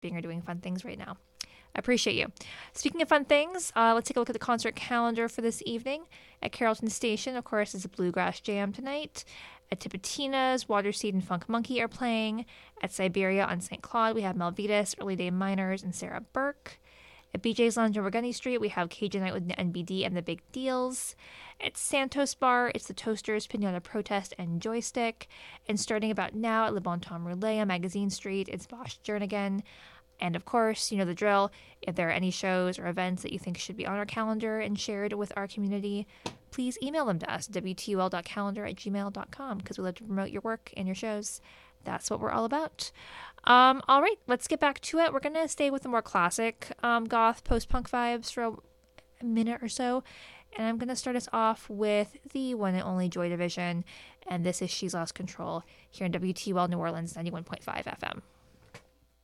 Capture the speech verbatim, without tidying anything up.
being or doing fun things right now. I appreciate you. Speaking of fun things, uh, let's take a look at the concert calendar for this evening. At Carrollton Station, of course, is a Bluegrass Jam tonight. At Tipitina's, Waterseed and Funk Monkey are playing. At Siberia on Saint Claude, we have Malvitas, Early Day Miners, and Sarah Burke. At B J's Lounge on Regani Street, we have Cajun Night with N B D and the Big Deals. At Santos Bar, it's the Toasters, Pinata Protest, and Joystick. And starting about now at Le Bon Temps Roulette on Magazine Street, it's Bosch Jernigan. And of course, you know the drill. If there are any shows or events that you think should be on our calendar and shared with our community, please email them to us, w t u l dot calendar at gmail dot com, because we love to promote your work and your shows. That's what we're all about. Um, all right, let's get back to it. We're going to stay with the more classic um, goth post-punk vibes for a, a minute or so. And I'm going to start us off with the one and only Joy Division. And this is She's Lost Control here in W T U L New Orleans ninety-one point five F M.